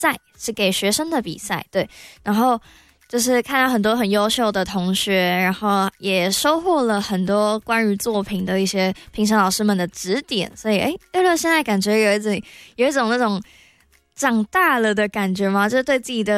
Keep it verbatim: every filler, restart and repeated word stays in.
赛，是给学生的比赛，对，然后就是看到很多很优秀的同学，然后也收获了很多关于作品的一些评审老师们的指点，所以诶，六六现在感觉有一种有一种那种长大了的感觉吗？就是对自己的